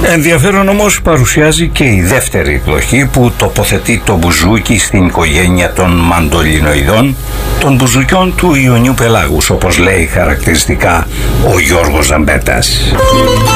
Ενδιαφέρον όμως παρουσιάζει και η δεύτερη εκδοχή που τοποθετεί το μπουζούκι στην οικογένεια των μαντολινοειδών, των μπουζουκιών του Ιωνιού Πελάγους, όπως λέει χαρακτηριστικά ο Γιώργος Ζαμπέτας.